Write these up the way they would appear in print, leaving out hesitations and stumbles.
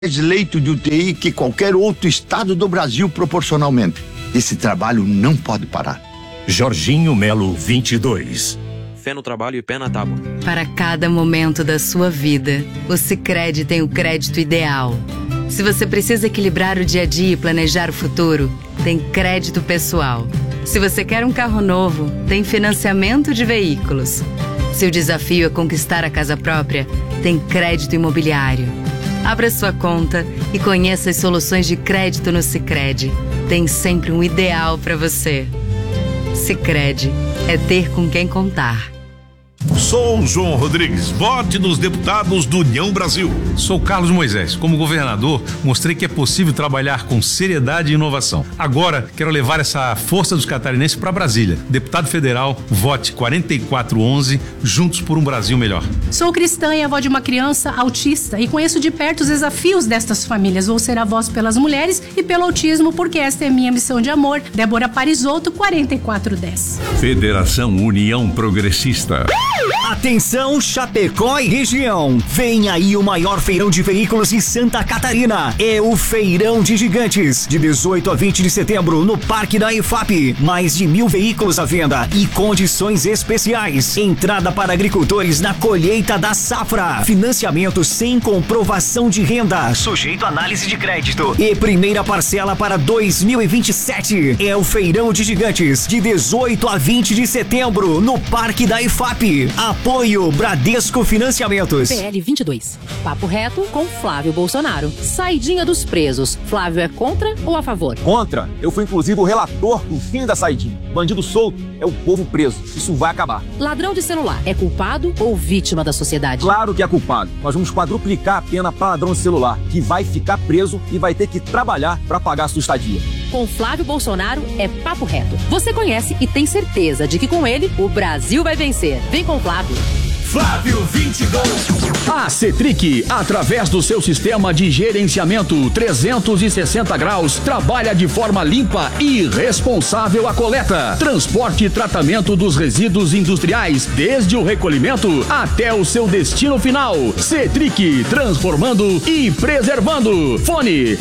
mais leito de UTI que qualquer outro estado do Brasil proporcionalmente. Esse trabalho não pode parar. Jorginho Melo, 22. Fé no trabalho e pé na tábua. Para cada momento da sua vida, o Sicredi tem o crédito ideal. Se você precisa equilibrar o dia a dia e planejar o futuro, tem crédito pessoal. Se você quer um carro novo, tem financiamento de veículos. Se o desafio é conquistar a casa própria, tem crédito imobiliário. Abra sua conta e conheça as soluções de crédito no Sicredi. Tem sempre um ideal para você. Sicredi é ter com quem contar. Sou João Rodrigues, vote nos deputados do União Brasil. Sou Carlos Moisés. Como governador, mostrei que é possível trabalhar com seriedade e inovação. Agora, quero levar essa força dos catarinenses para Brasília. Deputado federal, vote 4411, juntos por um Brasil melhor. Sou cristã e avó de uma criança autista e conheço de perto os desafios destas famílias. Vou ser a voz pelas mulheres e pelo autismo, porque esta é minha missão de amor. Débora Parisotto, 4410. Federação União Progressista. Atenção, Chapecó e região. Vem aí o maior feirão de veículos de Santa Catarina. É o Feirão de Gigantes, de 18 a 20 de setembro, no Parque da EFAP. Mais de 1.000 veículos à venda e condições especiais. Entrada para agricultores na colheita da safra. Financiamento sem comprovação de renda, sujeito a análise de crédito. E primeira parcela para 2027. É o Feirão de Gigantes, de 18 a 20 de setembro, no Parque da EFAP. Apoio Bradesco Financiamentos. PL 22. Papo reto com Flávio Bolsonaro. Saidinha dos presos. Flávio é contra ou a favor? Contra. Eu fui inclusive o relator do fim da saidinha. Bandido solto é o povo preso. Isso vai acabar. Ladrão de celular é culpado ou vítima da sociedade? Claro que é culpado. Nós vamos quadruplicar a pena para ladrão de celular, que vai ficar preso e vai ter que trabalhar para pagar a sua estadia. Com Flávio Bolsonaro é papo reto. Você conhece e tem certeza de que com ele o Brasil vai vencer. Vem com Flávio. Flávio 22. A Cetric, através do seu sistema de gerenciamento 360 graus, trabalha de forma limpa e responsável a coleta, transporte e tratamento dos resíduos industriais, desde o recolhimento até o seu destino final. Cetric, transformando e preservando. Fone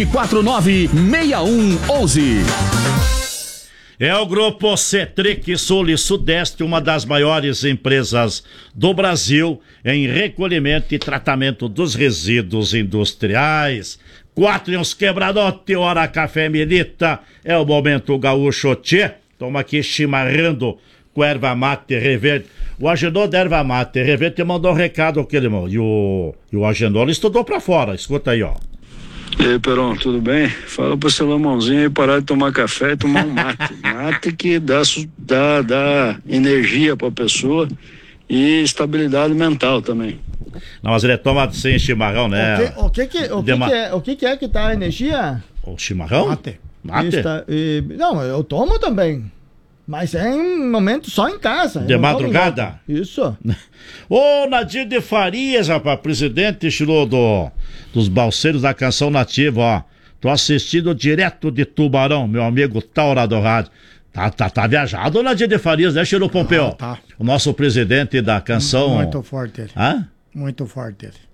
249-6111. É o Grupo Cetric Sul e Sudeste, uma das maiores empresas do Brasil em recolhimento e tratamento dos resíduos industriais. 4 e uns quebradote, hora café milita, é o momento gaúcho tchê. Toma aqui chimarrando com erva mate reverde. O Agenor da erva mate reverde te mandou um recado aqui, irmão. E o Agenor estudou pra fora, escuta aí, ó. E aí, Peron, tudo bem? Fala pro seu Lamãozinho aí parar de tomar café e tomar um mate. Mate que dá energia pra pessoa e estabilidade mental também. Não, mas ele toma sem chimarrão, né? O que é que dá energia? O chimarrão? Mate. Não, eu tomo também. Mas é em momento só em casa. De madrugada? Isso. Ô, Nadir de Farias, rapaz, presidente dos balseiros da Canção Nativa, ó. Tô assistindo direto de Tubarão, meu amigo Taura do Rádio. Tá viajado o Nadir de Farias, né, Chiru Pompeu? Tá. O nosso presidente da canção... Muito forte ele. Hã? Muito forte ele.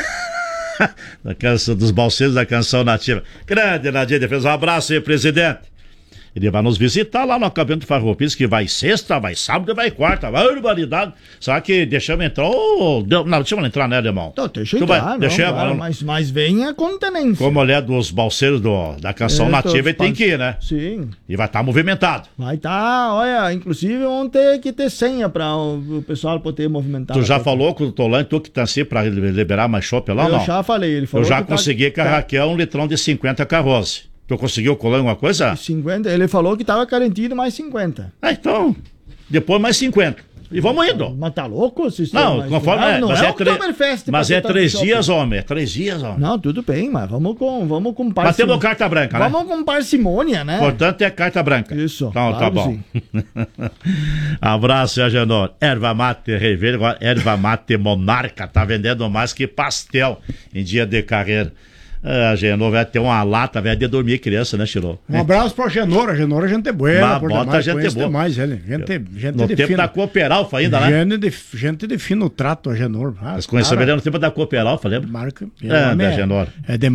Dos balseiros da Canção Nativa. Grande Nadir de Farias, um abraço aí, presidente. Ele vai nos visitar lá no acampamento Farroupilha, que vai sexta, vai sábado e vai quarta. Barbaridade. Só que deixamos entrar. Não, deixamos entrar, né, irmão? Então, deixa entrar, mas venha com tenência. Como mulher dos balseiros da Canção Nativa, ele tem que ir, né? Sim. E vai estar movimentado. Vai estar, olha, inclusive vão ter que ter senha para o pessoal poder movimentar. Tu já falou com o Tolani, tu que tá assim para liberar mais chopp lá ou não? Eu já falei, ele falou. Eu já consegui com a Raquel um litrão de 50 carroça. Tu conseguiu colar alguma coisa? 50, ele falou que tava garantido mais 50. Então, depois mais 50. E vamos indo. Mas tá louco? Não, conforme não mas é é, mas é 3 dias, homem. É 3 dias, homem. Não, tudo bem, mas vamos com parcimônia. Mas temos carta branca, né? Vamos com parcimônia, né? Importante é carta branca. Isso. Então, claro, tá bom. Abraço, Agenor. Erva mate reverde, agora erva mate monarca. Tá vendendo mais que pastel em dia de carreira. A Genor vai ter uma lata, velho, de dormir criança, né, Chilô? Um abraço pro Genor. A Genor é gente boa. Bota gente boa. Demais, ele. Gente no de tempo fino. da Cooperalfa ainda, né? Gente de fino trato, a Genor. Mas conheceu ele no tempo da Cooperalfa, lembra? Marca. Da Genor. É de